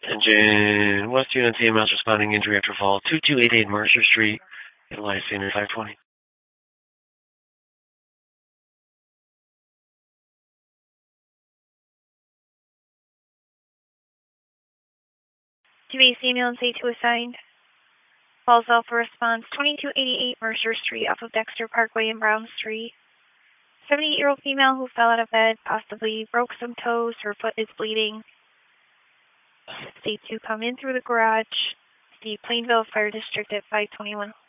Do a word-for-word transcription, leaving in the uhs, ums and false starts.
Engine West Unit T M S responding injury after fall, two two eight eight Mercer Street, Utilize Standard five twenty. To base ambulance A two assigned. Calls Alpha response twenty-two eighty-eight Mercer Street off of Dexter Parkway and Brown Street. seventy-eight-year-old female who fell out of bed, possibly broke some toes, her foot is bleeding. State two come in through the garage. The Plainville Fire District at five twenty-one.